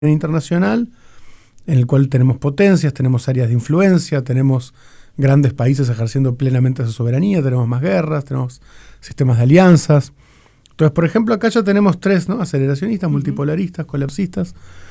internacional en el cual tenemos potencias, tenemos áreas de influencia, tenemos grandes países ejerciendo plenamente su soberanía, tenemos más guerras, tenemos sistemas de alianzas. Entonces, por ejemplo, acá ya tenemos tres, ¿no? Aceleracionistas, multipolaristas, colapsistas.